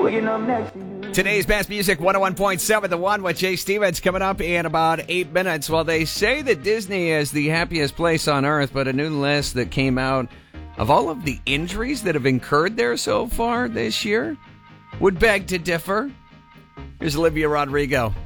Today's best music, 101.7 The One with Jay Stevens, coming up in about 8 minutes. Well, they say that Disney is the happiest place on earth, but a new list that came out of all of the injuries that have incurred there so far this year would beg to differ. Here's Olivia Rodrigo.